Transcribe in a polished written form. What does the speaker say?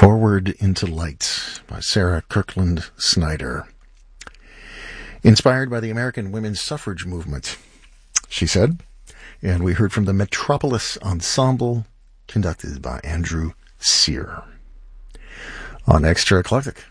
Forward into Light by Sarah Kirkland Snyder. Inspired by the American women's suffrage movement, she said. And we heard from the Metropolis Ensemble, conducted by Andrew Sear. On Extra Eclectic.